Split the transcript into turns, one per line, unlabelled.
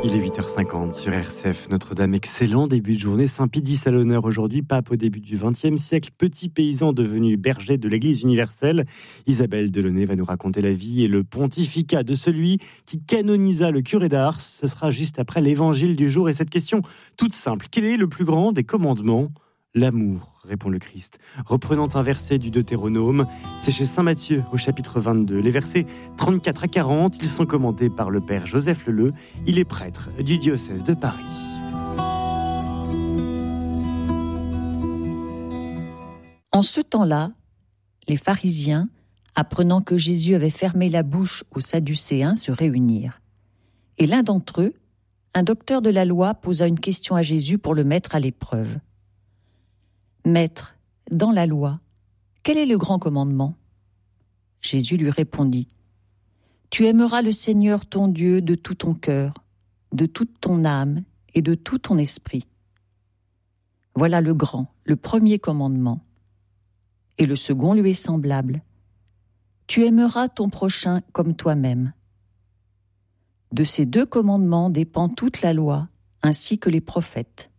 Il est 8h50 sur RCF Notre-Dame. Excellent début de journée. Saint-Pédis à l'honneur aujourd'hui, pape au début du XXe siècle, petit paysan devenu berger de l'Église universelle. Isabelle Delaunay va nous raconter la vie et le pontificat de celui qui canonisa le curé d'Ars. Ce sera juste après l'évangile du jour et cette question toute simple. Quel est le plus grand des commandements ? L'amour, répond le Christ. Reprenant un verset du Deutéronome, c'est chez saint Matthieu au chapitre 22. Les versets 34 à 40, ils sont commentés par le père Joseph Leleu. Il est prêtre du diocèse de Paris.
En ce temps-là, les pharisiens, apprenant que Jésus avait fermé la bouche aux Sadducéens, se réunirent. Et l'un d'entre eux, un docteur de la loi, posa une question à Jésus pour le mettre à l'épreuve. « Maître, dans la loi, quel est le grand commandement ?» Jésus lui répondit « Tu aimeras le Seigneur ton Dieu de tout ton cœur, de toute ton âme et de tout ton esprit. Voilà le grand, le premier commandement. Et le second lui est semblable. Tu aimeras ton prochain comme toi-même. De ces deux commandements dépend toute la loi, ainsi que les prophètes.